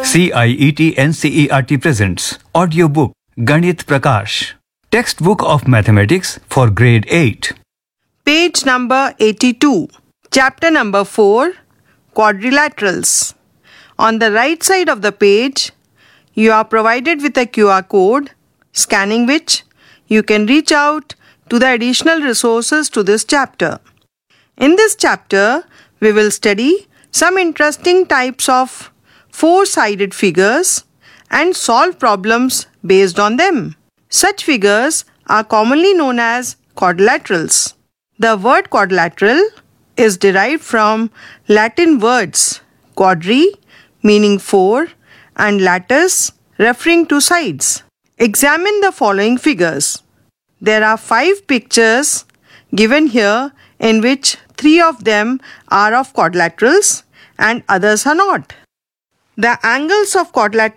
CIET NCERT presents audiobook Ganit Prakash, textbook of mathematics for grade 8. Page number 82. Chapter number 4, Quadrilaterals. On the right side of the page, you are provided with a QR code, scanning which you can reach out to the additional resources to this chapter. In this chapter, we will study some interesting types of four-sided figures and solve problems based on them. Such figures are commonly known as quadrilaterals. The word quadrilateral is derived from Latin words quadri, meaning four, and latus, referring to sides. Examine the following figures. There are 5 pictures given here in which 3 of them are of quadrilaterals and others are not. The angles of quadrilaterals